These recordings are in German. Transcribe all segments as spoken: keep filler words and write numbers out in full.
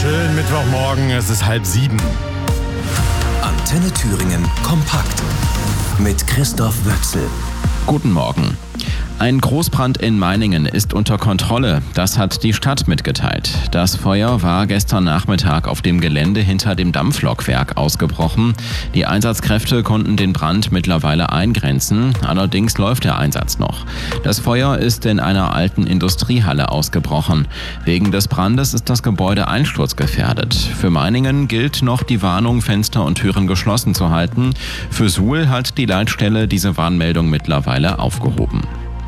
schönen Mittwochmorgen, es ist halb sieben. Antenne Thüringen kompakt mit Christoph Wöchsel. Guten Morgen. Ein Großbrand in Meiningen ist unter Kontrolle. Das hat die Stadt mitgeteilt. Das Feuer war gestern Nachmittag auf dem Gelände hinter dem Dampflokwerk ausgebrochen. Die Einsatzkräfte konnten den Brand mittlerweile eingrenzen. Allerdings läuft der Einsatz noch. Das Feuer ist in einer alten Industriehalle ausgebrochen. Wegen des Brandes ist das Gebäude einsturzgefährdet. Für Meiningen gilt noch die Warnung, Fenster und Türen geschlossen zu halten. Für Suhl hat die Leitstelle diese Warnmeldung mittlerweile aufgehoben.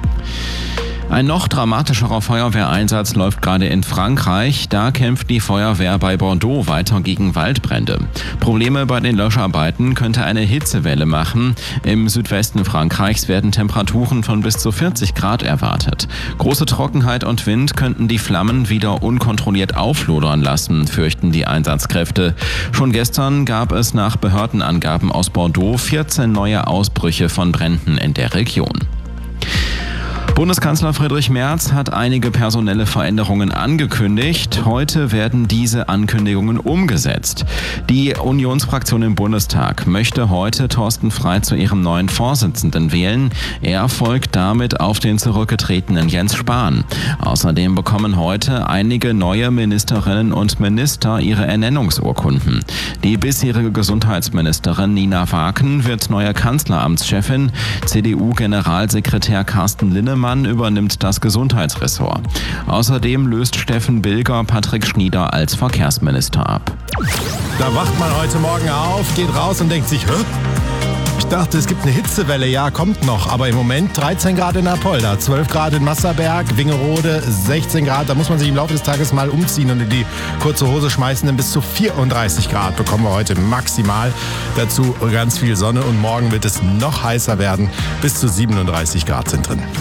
Ein noch dramatischerer Feuerwehreinsatz läuft gerade in Frankreich. Da kämpft die Feuerwehr bei Bordeaux weiter gegen Waldbrände. Probleme bei den Löscharbeiten könnte eine Hitzewelle machen. Im Südwesten Frankreichs werden Temperaturen von bis zu vierzig Grad erwartet. Große Trockenheit und Wind könnten die Flammen wieder unkontrolliert auflodern lassen, fürchten die Einsatzkräfte. Schon gestern gab es nach Behördenangaben aus Bordeaux vierzehn neue Ausbrüche von Bränden in der Region. Bundeskanzler Friedrich Merz hat einige personelle Veränderungen angekündigt. Heute werden diese Ankündigungen umgesetzt. Die Unionsfraktion im Bundestag möchte heute Thorsten Frey zu ihrem neuen Vorsitzenden wählen. Er folgt damit auf den zurückgetretenen Jens Spahn. Außerdem bekommen heute einige neue Ministerinnen und Minister ihre Ernennungsurkunden. Die bisherige Gesundheitsministerin Nina Waken wird neue Kanzleramtschefin. C D U-Generalsekretär Carsten Linnemann übernimmt das Gesundheitsressort. Außerdem löst Steffen Bilger Patrick Schnieder als Verkehrsminister ab. Da wacht man heute Morgen auf, geht raus und denkt sich, hä? Ich dachte, es gibt eine Hitzewelle, ja, kommt noch. Aber im Moment dreizehn Grad in Apolda, zwölf Grad in Masserberg, Wingerode, sechzehn Grad. Da muss man sich im Laufe des Tages mal umziehen und in die kurze Hose schmeißen, denn bis zu vierunddreißig Grad bekommen wir heute maximal. Dazu ganz viel Sonne und morgen wird es noch heißer werden. Bis zu siebenunddreißig Grad sind drin.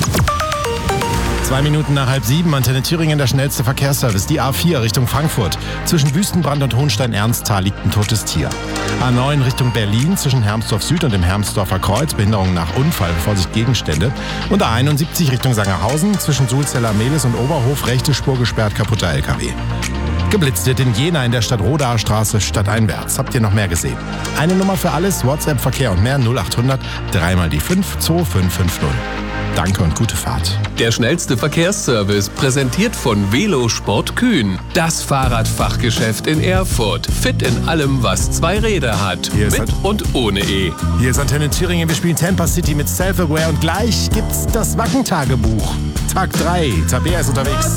Zwei Minuten nach halb sieben, Antenne Thüringen, der schnellste Verkehrsservice. Die A vier Richtung Frankfurt. Zwischen Wüstenbrand und Hohenstein-Ernsthal liegt ein totes Tier. A neun Richtung Berlin, zwischen Hermsdorf Süd und dem Hermsdorfer Kreuz. Behinderung nach Unfall, Vorsicht Gegenstände. Und A einundsiebzig Richtung Sangerhausen, zwischen Sulzeller-Mehlis und Oberhof. Rechte Spur gesperrt, kaputter L K W. Geblitzt wird in Jena in der Stadt-Rodaer Straße stadteinwärts. Habt ihr noch mehr gesehen? Eine Nummer für alles, WhatsApp, Verkehr und mehr, null achthundert, dreimal die fünf, zwei fünf fünf null. Danke und gute Fahrt. Der schnellste Verkehrsservice, präsentiert von Velosport Kühn. Das Fahrradfachgeschäft in Erfurt. Fit in allem, was zwei Räder hat. Mit Ant- und ohne E. Hier ist Antenne Thüringen. Wir spielen Tampa City mit Self-Aware und gleich gibt's das Wackentagebuch. Tag drei. Tabea ist unterwegs.